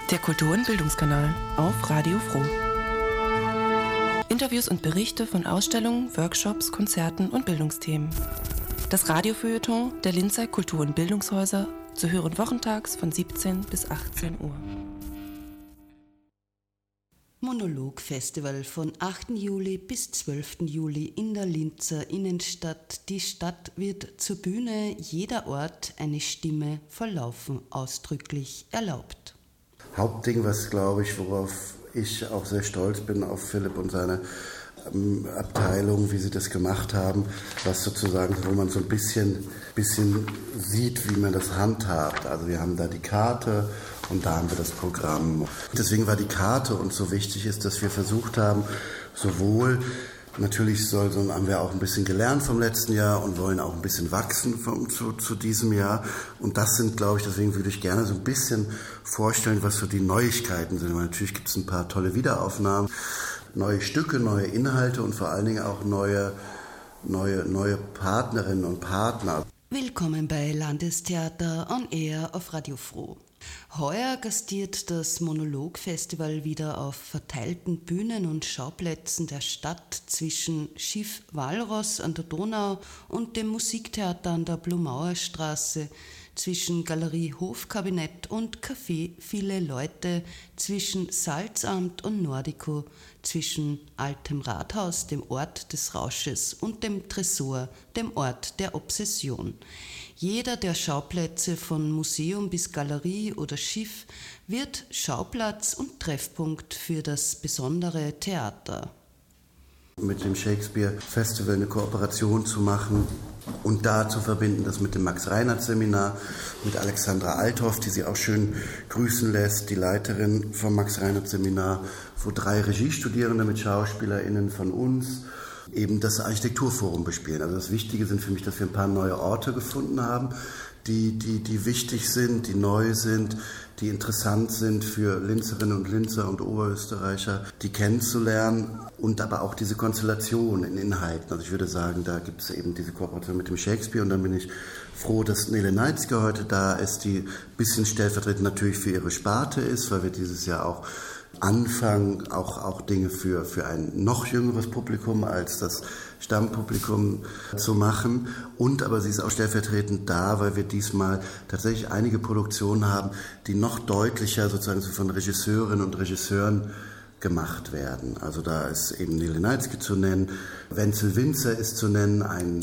Der Kultur- und Bildungskanal auf Radio Froh. Interviews und Berichte von Ausstellungen, Workshops, Konzerten und Bildungsthemen. Das Radiofeuilleton der Linzer Kultur- und Bildungshäuser zu hören wochentags von 17 bis 18 Uhr. Monolog-Festival von 8. Juli bis 12. Juli in der Linzer Innenstadt. Die Stadt wird zur Bühne, jeder Ort eine Stimme voll Laufen ausdrücklich erlaubt. Hauptding, was glaube ich, worauf ich auch sehr stolz bin, auf Philipp und seine Abteilung, wie sie das gemacht haben, was sozusagen, wo man so ein bisschen sieht, wie man das handhabt. Also wir haben da die Karte und da haben wir das Programm. Deswegen war die Karte uns so wichtig, ist, dass wir versucht haben, sowohl natürlich haben wir auch ein bisschen gelernt vom letzten Jahr und wollen auch ein bisschen wachsen zu diesem Jahr. Und das sind, glaube ich, deswegen würde ich gerne so ein bisschen vorstellen, was so die Neuigkeiten sind. Weil natürlich gibt es ein paar tolle Wiederaufnahmen, neue Stücke, neue Inhalte und vor allen Dingen auch neue Partnerinnen und Partner. Willkommen bei Landestheater on Air auf Radio Froh. Heuer gastiert das Monolog-Festival wieder auf verteilten Bühnen und Schauplätzen der Stadt zwischen Schiff Walross an der Donau und dem Musiktheater an der Blumauer Straße, zwischen Galerie Hofkabinett und Café Viele Leute, zwischen Salzamt und Nordico, zwischen Altem Rathaus, dem Ort des Rausches, und dem Tresor, dem Ort der Obsession. Jeder der Schauplätze von Museum bis Galerie oder Schiff wird Schauplatz und Treffpunkt für das besondere Theater. Mit dem Shakespeare Festival eine Kooperation zu machen und da zu verbinden, das mit dem Max-Reinhardt-Seminar, mit Alexandra Althoff, die sie auch schön grüßen lässt, die Leiterin vom Max-Reinhardt-Seminar, wo 3 Regiestudierende mit SchauspielerInnen von uns eben das Architekturforum bespielen. Also das Wichtige sind für mich, dass wir ein paar neue Orte gefunden haben, die wichtig sind, die neu sind, die interessant sind für Linzerinnen und Linzer und Oberösterreicher, die kennenzulernen und aber auch diese Konstellation in Inhalten. Also ich würde sagen, da gibt es eben diese Kooperation mit dem Shakespeare und dann bin ich froh, dass Nele Neitzke heute da ist, die ein bisschen stellvertretend natürlich für ihre Sparte ist, weil wir dieses Jahr auch anfangen, auch Dinge für ein noch jüngeres Publikum als das Stammpublikum zu machen. Und aber sie ist auch stellvertretend da, weil wir diesmal tatsächlich einige Produktionen haben, die noch deutlicher sozusagen von Regisseurinnen und Regisseuren gemacht werden. Also da ist eben Nele Neitzke zu nennen, Wenzel Winzer ist zu nennen,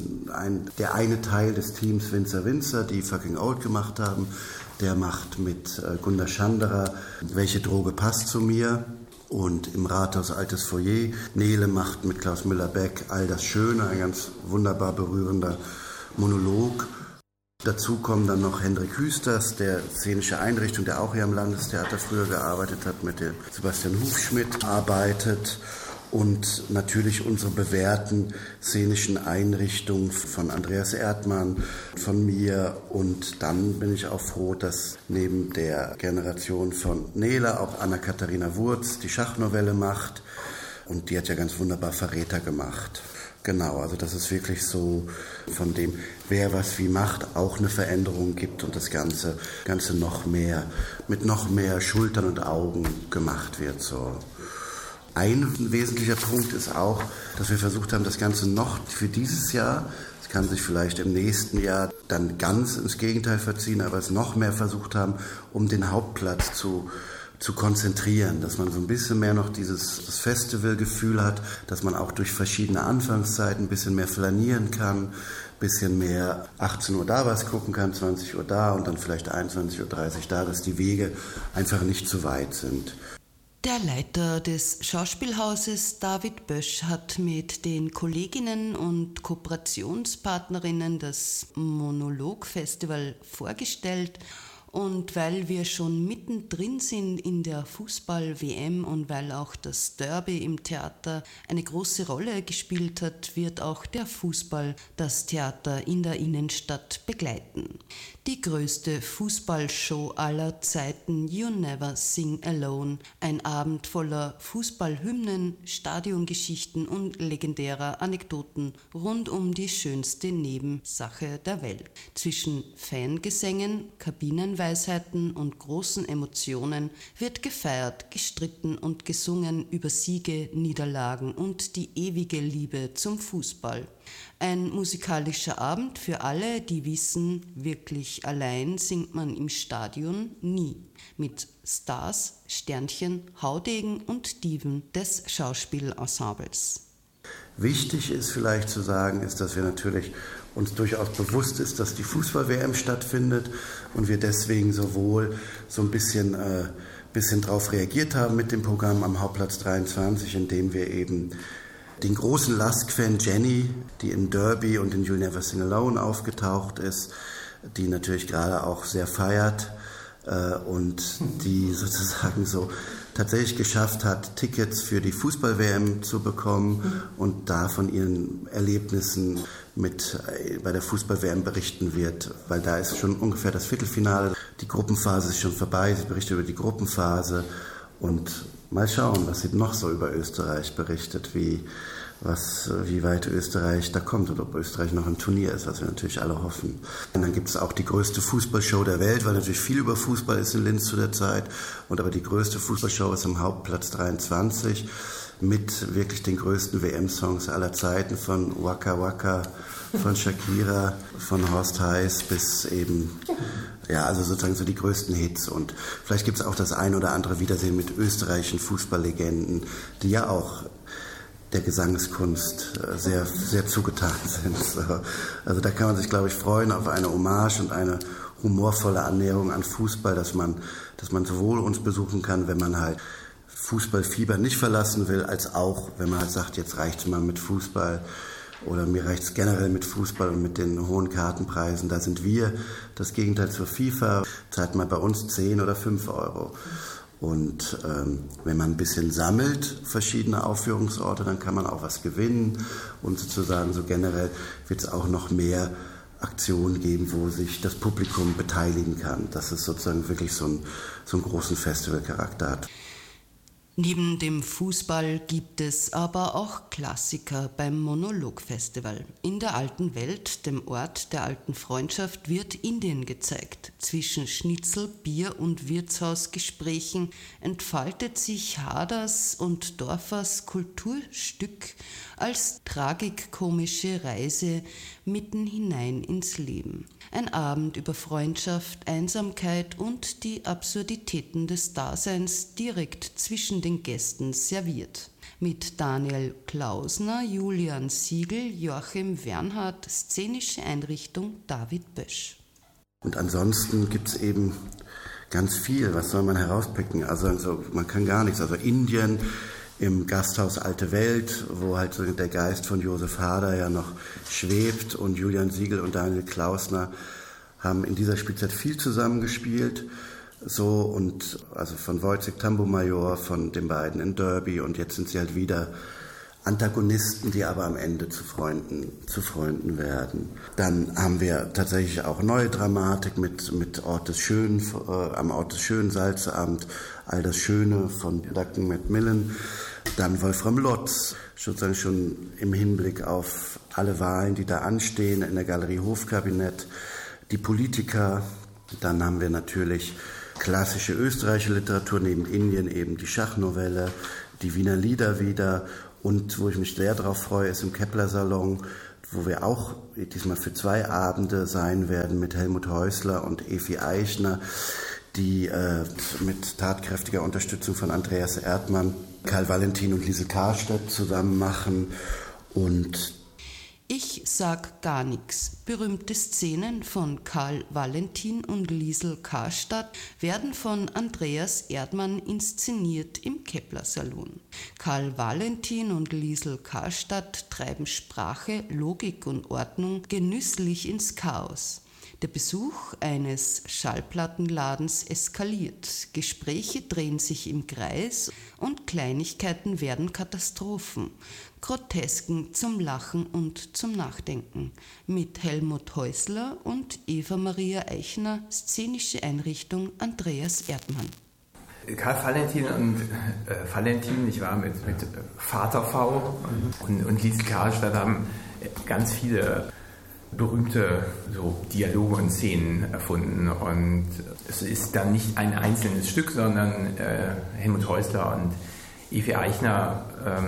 der eine Teil des Teams Winzer, die Fucking Old gemacht haben. Der macht mit Gunda Schanderer Welche Droge passt zu mir? Und im Rathaus Altes Foyer. Nele macht mit Klaus Müller-Beck All das Schöne, ein ganz wunderbar berührender Monolog. Dazu kommen dann noch Hendrik Hüsters, der szenische Einrichtung, der auch hier am Landestheater früher gearbeitet hat, mit dem Sebastian Hufschmidt arbeitet. Und natürlich unsere bewährten szenischen Einrichtungen von Andreas Erdmann, von mir. Und dann bin ich auch froh, dass neben der Generation von Nele auch Anna-Katharina Wurz die Schachnovelle macht. Und die hat ja ganz wunderbar Verräter gemacht. Genau, also dass es wirklich so von dem, wer was wie macht, auch eine Veränderung gibt und das Ganze noch mehr, mit noch mehr Schultern und Augen gemacht wird, so. Ein wesentlicher Punkt ist auch, dass wir versucht haben, das Ganze noch für dieses Jahr, es kann sich vielleicht im nächsten Jahr dann ganz ins Gegenteil verziehen, aber es noch mehr versucht haben, um den Hauptplatz zu konzentrieren, dass man so ein bisschen mehr noch das Festivalgefühl hat, dass man auch durch verschiedene Anfangszeiten ein bisschen mehr flanieren kann, ein bisschen mehr 18 Uhr da was gucken kann, 20 Uhr da und dann vielleicht 21.30 Uhr da, dass die Wege einfach nicht zu weit sind. Der Leiter des Schauspielhauses, David Bösch, hat mit den Kolleginnen und Kooperationspartnerinnen das Monolog-Festival vorgestellt. Und weil wir schon mittendrin sind in der Fußball-WM und weil auch das Derby im Theater eine große Rolle gespielt hat, wird auch der Fußball das Theater in der Innenstadt begleiten. Die größte Fußballshow aller Zeiten, You Never Sing Alone. Ein Abend voller Fußballhymnen, Stadiongeschichten und legendärer Anekdoten rund um die schönste Nebensache der Welt. Zwischen Fangesängen, Kabinenweisheiten und großen Emotionen wird gefeiert, gestritten und gesungen über Siege, Niederlagen und die ewige Liebe zum Fußball. Ein musikalischer Abend für alle, die wissen, wirklich allein singt man im Stadion nie. Mit Stars, Sternchen, Haudegen und Diven des Schauspielensembles. Wichtig ist vielleicht zu sagen, ist, dass wir natürlich uns durchaus bewusst ist, dass die Fußball-WM stattfindet und wir deswegen sowohl so ein bisschen darauf reagiert haben mit dem Programm am Hauptplatz 23, indem wir eben den großen Lask-Fan Jenny, die in Derby und in You Never Sing Alone aufgetaucht ist, die natürlich gerade auch sehr feiert und die sozusagen so tatsächlich geschafft hat, Tickets für die Fußball-WM zu bekommen und da von ihren Erlebnissen bei der Fußball-WM berichten wird, weil da ist schon ungefähr das Viertelfinale, die Gruppenphase ist schon vorbei, sie berichtet über die Gruppenphase und mal schauen, was sie noch so über Österreich berichtet, wie weit Österreich da kommt und ob Österreich noch im Turnier ist, was wir natürlich alle hoffen. Und dann gibt es auch die größte Fußballshow der Welt, weil natürlich viel über Fußball ist in Linz zu der Zeit. Aber die größte Fußballshow ist am Hauptplatz 23 mit wirklich den größten WM-Songs aller Zeiten, von Waka Waka, von Shakira, von Horst Heiß bis eben, ja, also sozusagen so die größten Hits. Und vielleicht gibt es auch das ein oder andere Wiedersehen mit österreichischen Fußballlegenden, die ja auch der Gesangskunst sehr, sehr zugetan sind. Also da kann man sich, glaube ich, freuen auf eine Hommage und eine humorvolle Annäherung an Fußball, dass man sowohl uns besuchen kann, wenn man halt Fußballfieber nicht verlassen will, als auch, wenn man halt sagt, jetzt reicht's mal mit Fußball oder mir reicht's generell mit Fußball und mit den hohen Kartenpreisen. Da sind wir das Gegenteil zur FIFA. Zahlt man bei uns 10 oder 5 Euro. Und wenn man ein bisschen sammelt, verschiedene Aufführungsorte, dann kann man auch was gewinnen. Und sozusagen so generell wird es auch noch mehr Aktionen geben, wo sich das Publikum beteiligen kann. Dass es sozusagen wirklich so einen großen Festivalcharakter hat. Neben dem Fußball gibt es aber auch Klassiker beim Monolog-Festival. In der alten Welt, dem Ort der alten Freundschaft, wird Indien gezeigt. Zwischen Schnitzel, Bier und Wirtshausgesprächen entfaltet sich Haders und Dorfers Kulturstück als tragikomische Reise mitten hinein ins Leben. Ein Abend über Freundschaft, Einsamkeit und die Absurditäten des Daseins direkt zwischen den Gästen serviert. Mit Daniel Klausner, Julian Siegel, Joachim Wernhardt, szenische Einrichtung David Bösch. Und ansonsten gibt es eben ganz viel, was soll man herauspicken? Also man kann gar nichts. Also Indien im Gasthaus Alte Welt, wo halt so der Geist von Josef Hader ja noch schwebt, und Julian Siegel und Daniel Klausner haben in dieser Spielzeit viel zusammengespielt. So, und also von Wojciech Tambo-Major, von den beiden in Derby, und jetzt sind sie halt wieder Antagonisten, die aber am Ende zu Freunden werden. Dann haben wir tatsächlich auch neue Dramatik mit Ort des Schönen, am Ort des Schönen, Salzeamt, All das Schöne von Duncan Macmillan. Dann Wolfram Lotz, sozusagen schon im Hinblick auf alle Wahlen, die da anstehen, in der Galerie Hofkabinett, die Politiker. Dann haben wir natürlich klassische österreichische Literatur, neben Indien eben die Schachnovelle, die Wiener Lieder wieder. Und wo ich mich sehr darauf freue, ist im Kepler-Salon, wo wir auch diesmal für 2 Abende sein werden mit Helmut Häusler und Efi Eichner, die mit tatkräftiger Unterstützung von Andreas Erdmann, Karl Valentin und Liesel Karstadt zusammen machen. Und Ich sag gar nix. Berühmte Szenen von Karl Valentin und Liesel Karstadt werden von Andreas Erdmann inszeniert im Kepler-Salon. Karl Valentin und Liesel Karstadt treiben Sprache, Logik und Ordnung genüsslich ins Chaos. Der Besuch eines Schallplattenladens eskaliert, Gespräche drehen sich im Kreis und Kleinigkeiten werden Katastrophen, Grotesken zum Lachen und zum Nachdenken. Mit Helmut Häusler und Eva Maria Eichner, szenische Einrichtung Andreas Erdmann. Karl Valentin und Valentin, ich war mit Vater V und Liesl Karlstadt haben ganz viele berühmte so Dialoge und Szenen erfunden. Und es ist dann nicht ein einzelnes Stück, sondern Helmut Häusler und Eva Eichner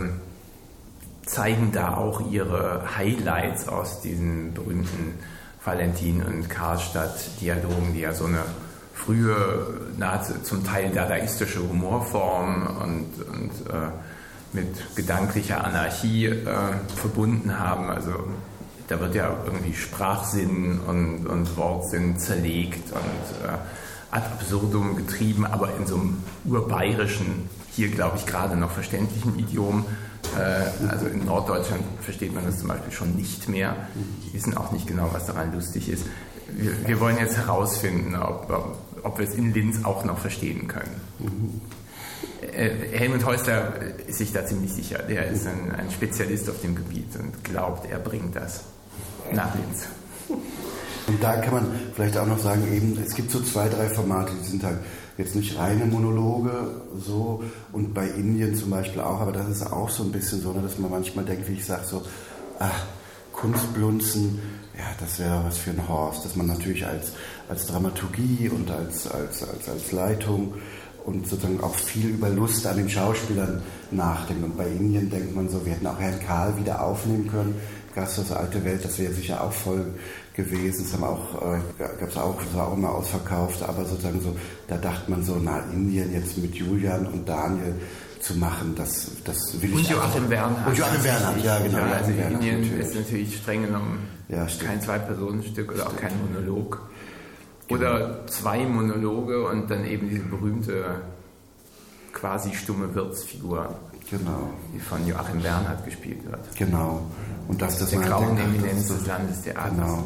zeigen da auch ihre Highlights aus diesen berühmten Valentin und Karlstadt-Dialogen, die ja so eine frühe, nahezu zum Teil dadaistische Humorform und mit gedanklicher Anarchie verbunden haben. Also da wird ja irgendwie Sprachsinn und Wortsinn zerlegt und ad absurdum getrieben, aber in so einem urbayerischen, hier glaube ich gerade noch verständlichen Idiom. Also in Norddeutschland versteht man das zum Beispiel schon nicht mehr. Die wissen auch nicht genau, was daran lustig ist. Wir wollen jetzt herausfinden, ob wir es in Linz auch noch verstehen können. Helmut Häusler ist sich da ziemlich sicher. Der ist ein Spezialist auf dem Gebiet und glaubt, er bringt das nach Linz. Und da kann man vielleicht auch noch sagen, eben, es gibt so 2, 3 Formate, die sind halt jetzt nicht reine Monologe so, und bei Indien zum Beispiel auch, aber das ist auch so ein bisschen so, dass man manchmal denkt, wie ich sage, so, Kunstblunzen, ja, das wäre was für ein Horst, dass man natürlich als Dramaturgie und als Leitung und sozusagen auch viel über Lust an den Schauspielern nachdenkt. Und bei Indien denkt man so, wir hätten auch Herrn Karl wieder aufnehmen können, Gast aus der Alte Welt, das wäre sicher auch voll gewesen. Das war auch immer ausverkauft, aber sozusagen so, da dachte man so, Indien jetzt mit Julian und Daniel zu machen, das will ich. Und Joachim Bernhard. Und Joachim Bernhard, ja genau. Ja, also Indien ist natürlich streng genommen kein 2-Personen-Stück oder auch kein Monolog. Oder 2 Monologe und dann eben diese berühmte quasi stumme Wirtsfigur, die von Joachim Bernhard gespielt wird. Genau. Und das der grauen Eminenz des Landestheaters. Genau.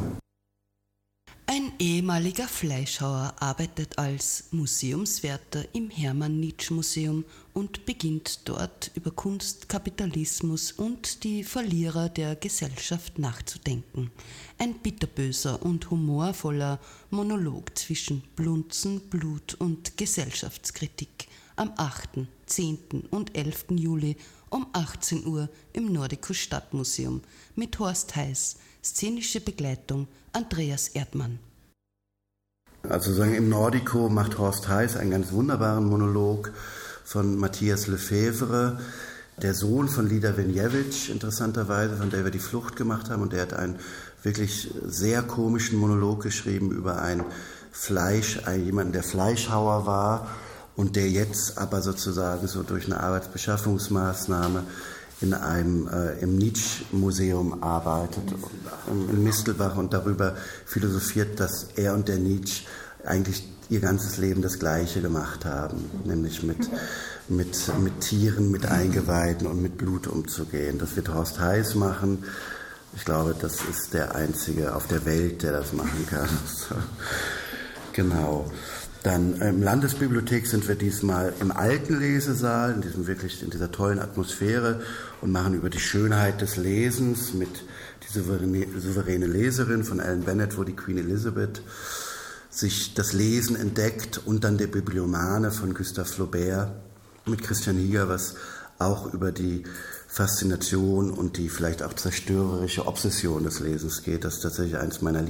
Ein ehemaliger Fleischhauer arbeitet als Museumswärter im Hermann-Nitsch-Museum und beginnt dort über Kunst, Kapitalismus und die Verlierer der Gesellschaft nachzudenken. Ein bitterböser und humorvoller Monolog zwischen Blunzen, Blut und Gesellschaftskritik am 8., 10. und 11. Juli um 18 Uhr im Nordico Stadtmuseum mit Horst Heiß, szenische Begleitung Andreas Erdmann. Also sagen, im Nordico macht Horst Heiß einen ganz wunderbaren Monolog von Matthias Lefebvre, der Sohn von Lida Venjewitsch, interessanterweise, von der wir die Flucht gemacht haben. Und der hat einen wirklich sehr komischen Monolog geschrieben über jemanden, der Fleischhauer war und der jetzt aber sozusagen so durch eine Arbeitsbeschaffungsmaßnahme im Nitsch-Museum arbeitet, in Mistelbach, und darüber philosophiert, dass er und der Nitsch eigentlich ihr ganzes Leben das Gleiche gemacht haben, nämlich mit Tieren, mit Eingeweiden und mit Blut umzugehen. Das wird Horst Heiß machen. Ich glaube, das ist der Einzige auf der Welt, der das machen kann. Genau. Dann in Landesbibliothek sind wir diesmal im alten Lesesaal, in dieser tollen Atmosphäre, und machen über die Schönheit des Lesens mit die souveräne Leserin von Ellen Bennett, wo die Queen Elizabeth sich das Lesen entdeckt, und dann der Bibliomane von Gustave Flaubert mit Christian Hieger, was auch über die Faszination und die vielleicht auch zerstörerische Obsession des Lesens geht. Das ist tatsächlich eins meiner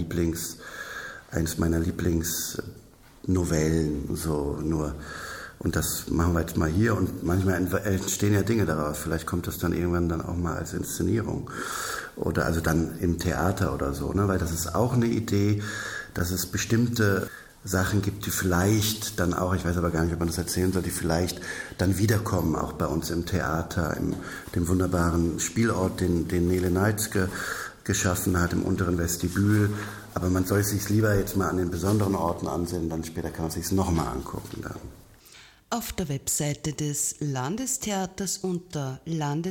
Lieblingsnovellen, so nur. Und das machen wir jetzt mal hier, und manchmal entstehen ja Dinge daraus. Vielleicht kommt das dann irgendwann dann auch mal als Inszenierung oder also dann im Theater oder so, ne? Weil das ist auch eine Idee, dass es bestimmte Sachen gibt, die vielleicht dann auch, ich weiß aber gar nicht, ob man das erzählen soll, die vielleicht dann wiederkommen, auch bei uns im Theater, dem wunderbaren Spielort, den Nele Neitzke geschaffen hat, im unteren Vestibül. Aber man soll es sich lieber jetzt mal an den besonderen Orten ansehen, dann später kann man es sich nochmal angucken. Dann. Auf der Webseite des Landestheaters unter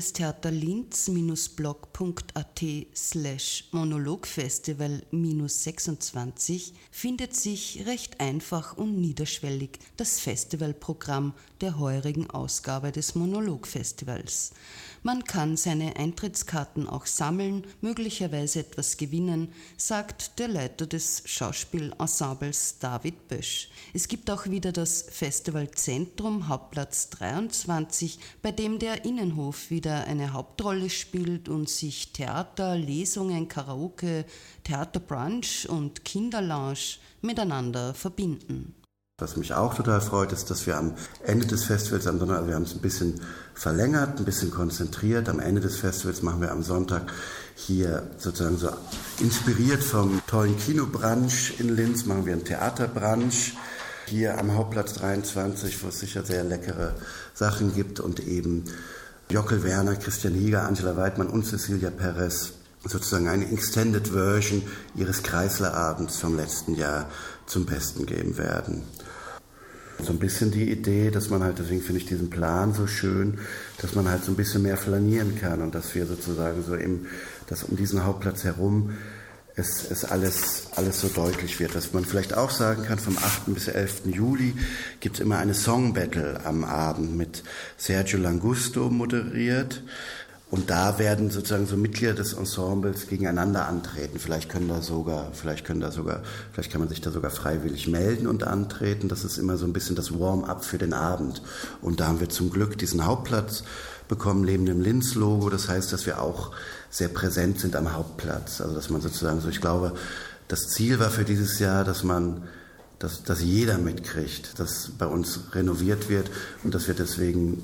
landestheaterlinz-blog.at/monologfestival-26 findet sich recht einfach und niederschwellig das Festivalprogramm der heurigen Ausgabe des Monologfestivals. Man kann seine Eintrittskarten auch sammeln, möglicherweise etwas gewinnen, sagt der Leiter des Schauspielensembles David Bösch. Es gibt auch wieder das Festivalzentrum, Hauptplatz 23, bei dem der Innenhof wieder eine Hauptrolle spielt und sich Theater, Lesungen, Karaoke, Theaterbrunch und Kinderlounge miteinander verbinden. Was mich auch total freut, ist, dass wir am Ende des Festivals, wir haben es ein bisschen verlängert, ein bisschen konzentriert. Am Ende des Festivals machen wir am Sonntag hier sozusagen so inspiriert vom tollen Kinobrunch in Linz, machen wir einen Theaterbrunch hier am Hauptplatz 23, wo es sicher sehr leckere Sachen gibt und eben Jockel Werner, Christian Hieger, Angela Weidmann und Cecilia Perez sozusagen eine Extended Version ihres Kreislerabends vom letzten Jahr zum Besten geben werden. So ein bisschen die Idee, dass man halt, deswegen finde ich diesen Plan so schön, dass man halt so ein bisschen mehr flanieren kann und dass wir sozusagen so dass um diesen Hauptplatz herum es alles so deutlich wird. Dass man vielleicht auch sagen kann, vom 8. bis 11. Juli gibt es immer eine Song Battle am Abend mit Sergio Langusto moderiert. Und da werden sozusagen so Mitglieder des Ensembles gegeneinander antreten. Vielleicht kann man sich da sogar freiwillig melden und antreten. Das ist immer so ein bisschen das Warm-up für den Abend. Und da haben wir zum Glück diesen Hauptplatz bekommen neben dem Linz-Logo. Das heißt, dass wir auch sehr präsent sind am Hauptplatz. Also dass man sozusagen so, ich glaube, das Ziel war für dieses Jahr, dass jeder mitkriegt, dass bei uns renoviert wird und dass wir deswegen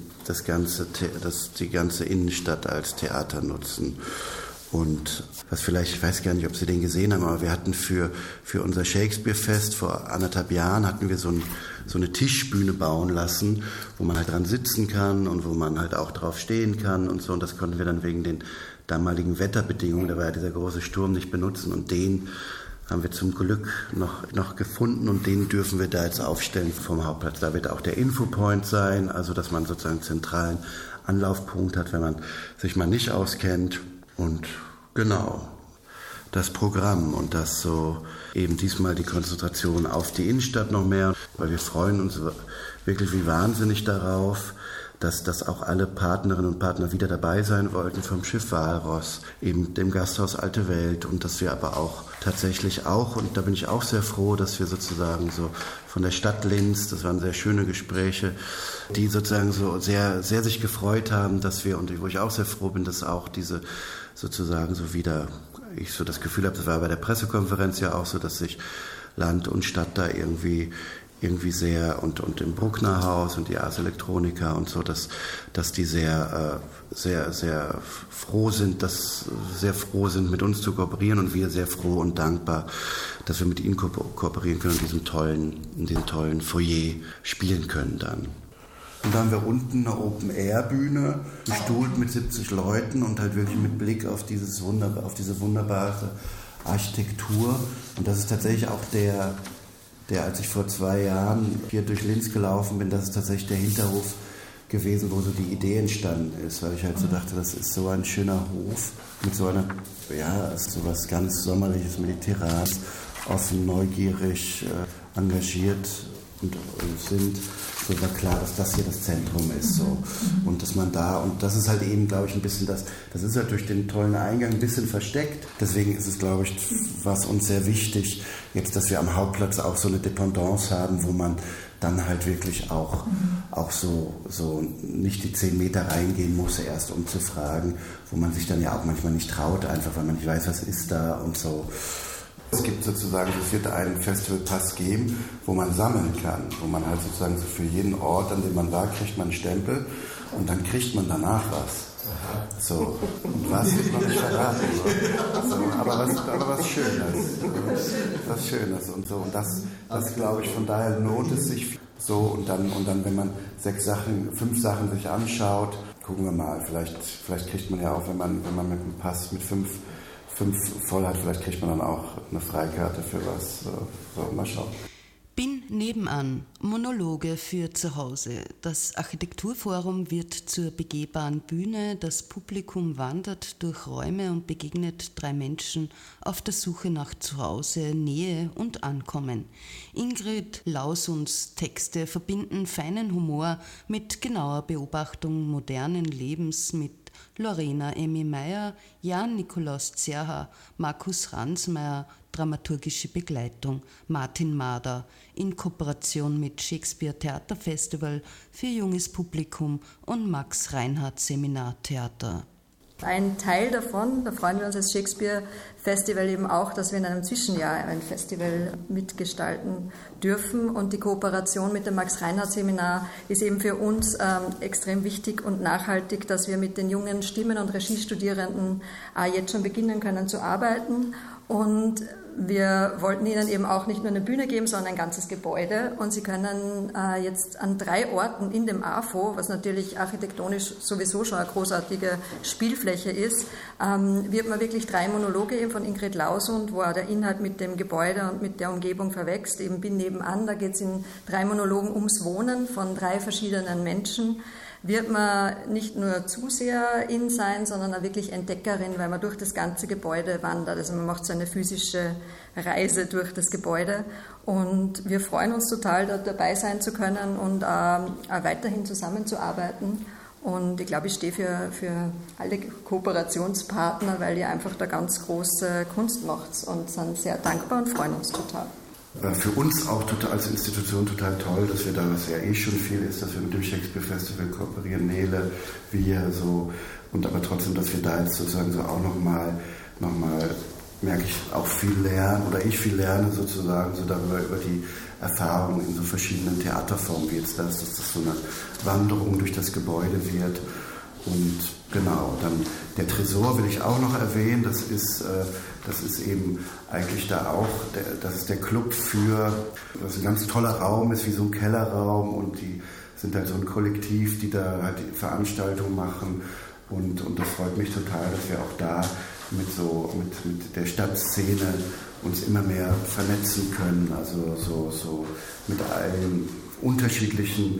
die ganze Innenstadt als Theater nutzen. Und was vielleicht, ich weiß gar nicht, ob Sie den gesehen haben, aber wir hatten für unser Shakespeare-Fest vor 1,5 Jahren hatten wir so eine Tischbühne bauen lassen, wo man halt dran sitzen kann und wo man halt auch drauf stehen kann und so. Und das konnten wir dann wegen den damaligen Wetterbedingungen, da war ja dieser große Sturm, nicht benutzen. Und den haben wir zum Glück noch gefunden und den dürfen wir da jetzt aufstellen vom Hauptplatz. Da wird auch der Infopoint sein, also dass man sozusagen einen zentralen Anlaufpunkt hat, wenn man sich mal nicht auskennt. Und genau, das Programm und das so eben diesmal die Konzentration auf die Innenstadt noch mehr, weil wir freuen uns wirklich wie wahnsinnig darauf, dass auch alle Partnerinnen und Partner wieder dabei sein wollten vom Schiff Walross, eben dem Gasthaus Alte Welt und dass wir aber auch tatsächlich auch, und da bin ich auch sehr froh, dass wir sozusagen so von der Stadt Linz, das waren sehr schöne Gespräche, die sozusagen so sehr, sehr sich gefreut haben, dass wir, und wo ich auch sehr froh bin, dass auch diese sozusagen so wieder, ich so das Gefühl habe, das war bei der Pressekonferenz ja auch so, dass sich Land und Stadt da irgendwie sehr und im Bruckner Haus und die Ars Electronica und so, dass die sehr froh sind, mit uns zu kooperieren und wir sehr froh und dankbar, dass wir mit ihnen kooperieren können und in diesem tollen Foyer spielen können dann. Und dann haben wir unten eine Open-Air-Bühne, bestuhlt mit 70 Leuten und halt wirklich mit Blick auf diese wunderbare Architektur. Und das ist tatsächlich auch der, als ich vor 2 Jahren hier durch Linz gelaufen bin, das ist tatsächlich der Hinterhof gewesen, wo so die Idee entstanden ist, weil ich halt so dachte, das ist so ein schöner Hof mit so einer, so was ganz Sommerliches, mediterran, offen, neugierig, engagiert und sind. So war klar, dass das hier das Zentrum ist. So. Und dass man da, und das ist halt eben, glaube ich, ein bisschen das ist halt durch den tollen Eingang ein bisschen versteckt. Deswegen ist es, glaube ich, was uns sehr wichtig, jetzt, dass wir am Hauptplatz auch so eine Dependance haben, wo man dann halt wirklich auch so nicht die 10 Meter reingehen muss, erst um zu fragen, wo man sich dann ja auch manchmal nicht traut, einfach weil man nicht weiß, was ist da und so. Es wird einen Festivalpass geben, wo man sammeln kann, wo man halt sozusagen so für jeden Ort, an dem man war, kriegt man einen Stempel und dann kriegt man danach was. So, und was wird noch nicht verraten. So, aber was Schönes und so. Und das glaube ich, von daher lohnt es sich so und dann, wenn man 5 Sachen sich anschaut, gucken wir mal, vielleicht kriegt man ja auch, wenn man mit dem Pass mit 5 voll hat, vielleicht kriegt man dann auch eine Freikarte für was. So, mal schauen. Bin nebenan. Monologe für zu Hause. Das Architekturforum wird zur begehbaren Bühne. Das Publikum wandert durch Räume und begegnet 3 Menschen auf der Suche nach Zuhause, Nähe und Ankommen. Ingrid Lausuns Texte verbinden feinen Humor mit genauer Beobachtung modernen Lebens, mit Lorena Emmy Meyer, Jan Nikolaus Zerha, Markus Ransmayr, dramaturgische Begleitung, Martin Mader, in Kooperation mit Shakespeare Theaterfestival für junges Publikum und Max Reinhardt Seminartheater. Ein Teil davon, da freuen wir uns als Shakespeare Festival eben auch, dass wir in einem Zwischenjahr ein Festival mitgestalten dürfen. Und die Kooperation mit dem Max-Reinhardt-Seminar ist eben für uns extrem wichtig und nachhaltig, dass wir mit den jungen Stimmen- und Regiestudierenden jetzt schon beginnen können zu arbeiten. Und wir wollten ihnen eben auch nicht nur eine Bühne geben, sondern ein ganzes Gebäude. Und sie können jetzt an 3 Orten in dem AFO, was natürlich architektonisch sowieso schon eine großartige Spielfläche ist, wird man wirklich 3 Monologe eben von Ingrid Lausund, wo auch der Inhalt mit dem Gebäude und mit der Umgebung verwächst. Eben Bin nebenan, da geht es in 3 Monologen ums Wohnen von 3 verschiedenen Menschen. Wird man nicht nur Zuseherin sein, sondern auch wirklich Entdeckerin, weil man durch das ganze Gebäude wandert. Also man macht so eine physische Reise durch das Gebäude. Und wir freuen uns total, dort dabei sein zu können und auch weiterhin zusammenzuarbeiten. Und ich glaube, ich stehe für alle Kooperationspartner, weil ihr einfach da ganz große Kunst macht und sind sehr dankbar und freuen uns total. Für uns auch total, als Institution total toll, dass wir da, was ja schon viel ist, dass wir mit dem Shakespeare Festival kooperieren, Nele, wir so, und aber trotzdem, dass wir da jetzt sozusagen so auch nochmal merke ich auch viel lernen, oder ich viel lerne sozusagen, so darüber, über die Erfahrungen in so verschiedenen Theaterformen, wie jetzt das, dass das so eine Wanderung durch das Gebäude wird. Und genau, dann der Tresor will ich auch noch erwähnen, das ist eben eigentlich da auch, das ist der Club was ein ganz toller Raum ist, wie so ein Kellerraum, und die sind halt so ein Kollektiv, die da halt die Veranstaltungen machen, und das freut mich total, dass wir auch da mit der Stadtszene uns immer mehr vernetzen können, also so mit allen unterschiedlichen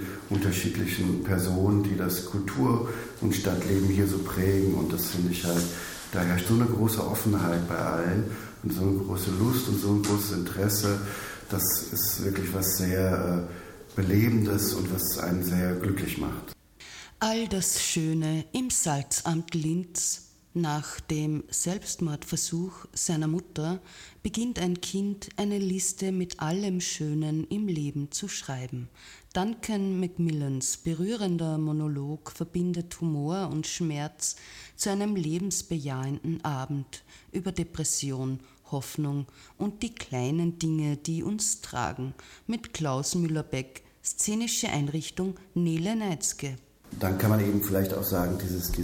Personen, die das Kultur- und Stadtleben hier so prägen, und das finde ich halt, da herrscht so eine große Offenheit bei allen und so eine große Lust und so ein großes Interesse. Das ist wirklich was sehr Belebendes und was einen sehr glücklich macht. All das Schöne im Salzamt Linz. Nach dem Selbstmordversuch seiner Mutter beginnt ein Kind eine Liste mit allem Schönen im Leben zu schreiben. Duncan Macmillans berührender Monolog verbindet Humor und Schmerz zu einem lebensbejahenden Abend über Depression, Hoffnung und die kleinen Dinge, die uns tragen, mit Klaus Müller-Beck, szenische Einrichtung Nele Neitzke. Dann kann man eben vielleicht auch sagen,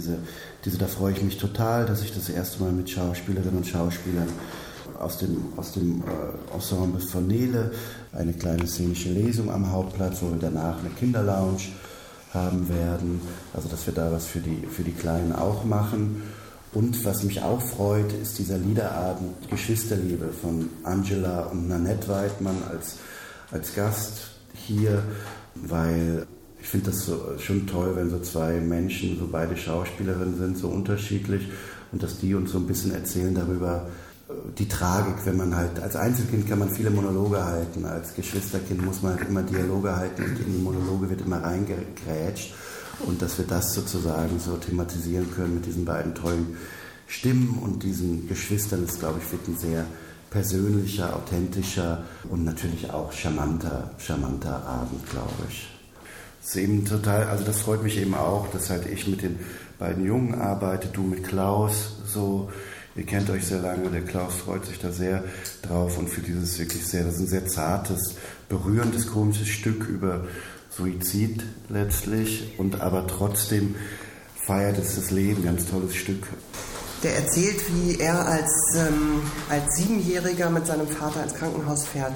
da freue ich mich total, dass ich das erste Mal mit Schauspielerinnen und Schauspielern aus dem Ensemble von Nele eine kleine szenische Lesung am Hauptplatz, wo wir danach eine Kinderlounge haben werden, also dass wir da was für die Kleinen auch machen. Und was mich auch freut, ist dieser Liederabend Geschwisterliebe von Angela und Nanette Weidmann als Gast hier, weil ich finde das schon toll, wenn so 2 Menschen, so beide Schauspielerinnen sind, so unterschiedlich, und dass die uns so ein bisschen erzählen darüber, die Tragik, wenn man halt, als Einzelkind kann man viele Monologe halten, als Geschwisterkind muss man halt immer Dialoge halten und in die Monologe wird immer reingegrätscht, und dass wir das sozusagen so thematisieren können mit diesen beiden tollen Stimmen und diesen Geschwistern, ist, glaube ich, wird ein sehr persönlicher, authentischer und natürlich auch charmanter Abend, glaube ich. Das ist eben total, also das freut mich eben auch, dass halt ich mit den beiden Jungen arbeite, du mit Klaus, so, ihr kennt euch sehr lange, der Klaus freut sich da sehr drauf, und für dieses wirklich das ist ein sehr zartes, berührendes, komisches Stück über Suizid letztlich, und aber trotzdem feiert es das Leben, ganz tolles Stück. Der erzählt, wie er als 7-Jähriger mit seinem Vater ins Krankenhaus fährt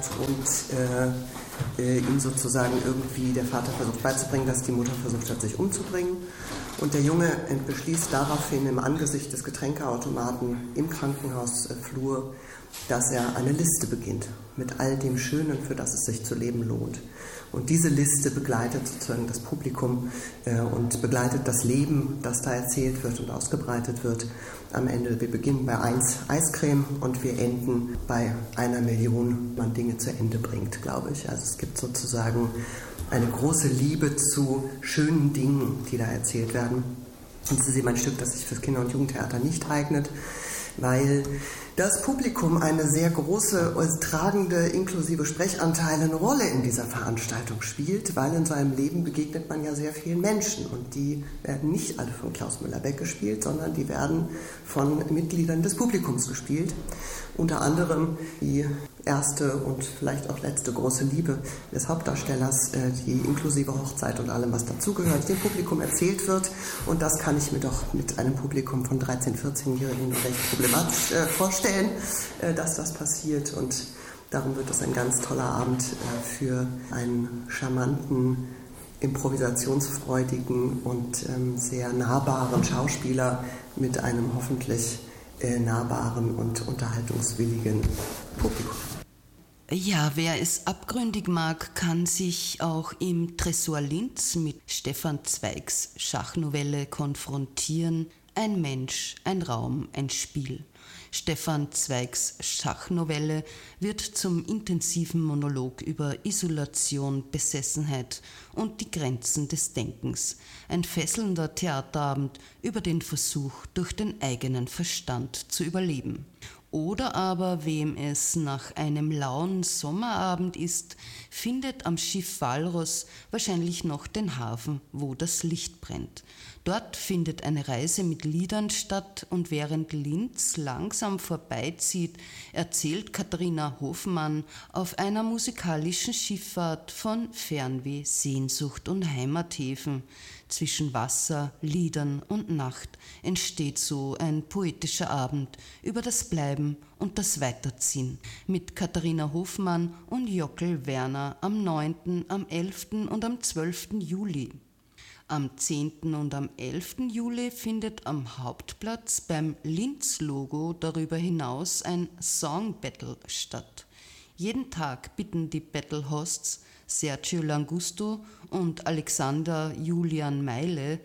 und ihm sozusagen irgendwie der Vater versucht beizubringen, dass die Mutter versucht hat, sich umzubringen. Und der Junge beschließt daraufhin im Angesicht des Getränkeautomaten im Krankenhausflur, dass er eine Liste beginnt mit all dem Schönen, für das es sich zu leben lohnt. Und diese Liste begleitet sozusagen das Publikum und begleitet das Leben, das da erzählt wird und ausgebreitet wird. Am Ende, wir beginnen bei 1 Eiscreme und wir enden bei 1 Million, man Dinge zu Ende bringt, glaube ich. Also es gibt sozusagen eine große Liebe zu schönen Dingen, die da erzählt werden. Und das ist eben ein Stück, das sich fürs Kinder- und Jugendtheater nicht eignet, weil das Publikum eine sehr große, tragende, inklusive Sprechanteile eine Rolle in dieser Veranstaltung spielt, weil in seinem Leben begegnet man ja sehr vielen Menschen und die werden nicht alle von Klaus Müller-Beck gespielt, sondern die werden von Mitgliedern des Publikums gespielt. Unter anderem die erste und vielleicht auch letzte große Liebe des Hauptdarstellers, die inklusive Hochzeit und allem, was dazugehört, dem Publikum erzählt wird. Und das kann ich mir doch mit einem Publikum von 13-, 14-Jährigen recht problematisch vorstellen, dass das passiert. Und darum wird es ein ganz toller Abend für einen charmanten, improvisationsfreudigen und sehr nahbaren Schauspieler mit einem hoffentlich nahbaren und unterhaltungswilligen Publikum. Ja, wer es abgründig mag, kann sich auch im Tresor Linz mit Stefan Zweigs Schachnovelle konfrontieren. Ein Mensch, ein Raum, ein Spiel. Stefan Zweigs Schachnovelle wird zum intensiven Monolog über Isolation, Besessenheit und die Grenzen des Denkens. Ein fesselnder Theaterabend über den Versuch, durch den eigenen Verstand zu überleben. Oder aber, wem es nach einem lauen Sommerabend ist, findet am Schiff Walross wahrscheinlich noch den Hafen, wo das Licht brennt. Dort findet eine Reise mit Liedern statt und während Linz langsam vorbeizieht, erzählt Katharina Hofmann auf einer musikalischen Schifffahrt von Fernweh, Sehnsucht und Heimathäfen. Zwischen Wasser, Liedern und Nacht entsteht so ein poetischer Abend über das Bleiben und das Weiterziehen mit Katharina Hofmann und Jockel Werner am 9., am 11. und am 12. Juli. Am 10. und am 11. Juli findet am Hauptplatz beim Linz-Logo darüber hinaus ein Song-Battle statt. Jeden Tag bitten die Battle-Hosts Sergio Langusto und Alexander Julian Meile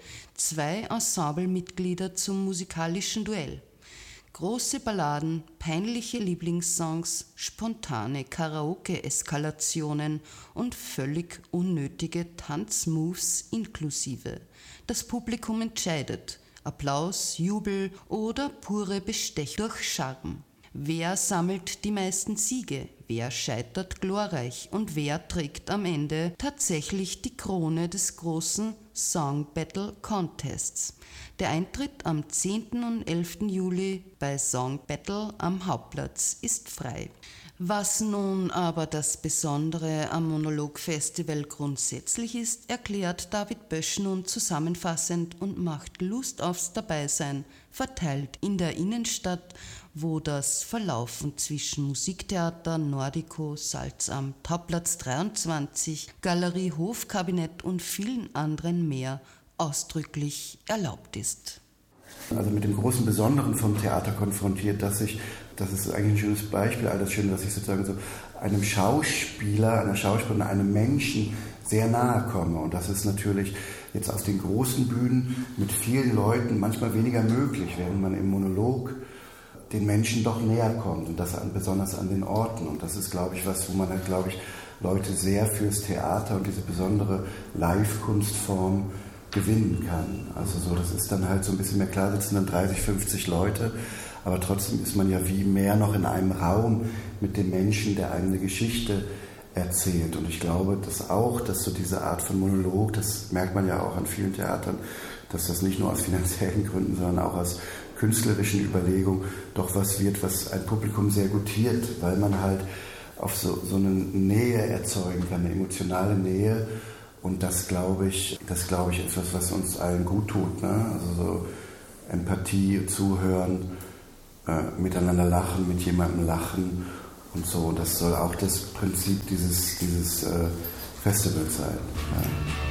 2 Ensemblemitglieder zum musikalischen Duell. Große Balladen, peinliche Lieblingssongs, spontane Karaoke-Eskalationen und völlig unnötige Tanzmoves inklusive. Das Publikum entscheidet. Applaus, Jubel oder pure Bestechung durch Charme. Wer sammelt die meisten Siege? Wer scheitert glorreich? Und wer trägt am Ende tatsächlich die Krone des großen Song Battle Contests? Der Eintritt am 10. und 11. Juli bei Song Battle am Hauptplatz ist frei. Was nun aber das Besondere am Monolog-Festival grundsätzlich ist, erklärt David Bösch nun zusammenfassend und macht Lust aufs Dabeisein, verteilt in der Innenstadt, wo das Verlaufen zwischen Musiktheater, Nordico, Salzamt, Hauptplatz 23, Galerie Hofkabinett und vielen anderen mehr ausdrücklich erlaubt ist. Also mit dem großen Besonderen vom Theater konfrontiert, das ist eigentlich ein schönes Beispiel, all das Schöne, dass ich sozusagen so einem Schauspieler, einer Schauspielerin, einem Menschen sehr nahe komme. Und das ist natürlich jetzt auf den großen Bühnen mit vielen Leuten manchmal weniger möglich, während man im Monolog den Menschen doch näher kommt und das besonders an den Orten. Und das ist, glaube ich, was, wo man halt, glaube ich, Leute sehr fürs Theater und diese besondere Live-Kunstform gewinnen kann. Also so, das ist dann halt so ein bisschen mehr, klar sitzen dann 30, 50 Leute, aber trotzdem ist man ja wie mehr noch in einem Raum mit dem Menschen, der einem eine Geschichte erzählt. Und ich glaube, dass so diese Art von Monolog, das merkt man ja auch an vielen Theatern, dass das nicht nur aus finanziellen Gründen, sondern auch aus künstlerischen Überlegungen doch was wird, was ein Publikum sehr gutiert, weil man halt auf so eine Nähe erzeugen kann, eine emotionale Nähe. Und das glaube ich, etwas, was uns allen gut tut. Ne? Also so Empathie, Zuhören, miteinander lachen, mit jemandem lachen und so. Und das soll auch das Prinzip dieses Festivals sein. Ja.